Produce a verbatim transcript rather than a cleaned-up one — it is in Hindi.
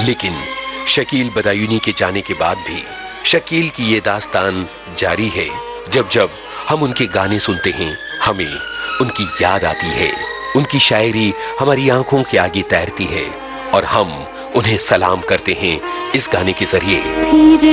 लेकिन शकील बदायूनी के जाने के बाद भी शकील की ये दास्तान जारी है। जब जब हम उनके गाने सुनते हैं हमें उनकी याद आती है। उनकी शायरी हमारी आंखों के आगे तैरती है और हम उन्हें सलाम करते हैं इस गाने के जरिए।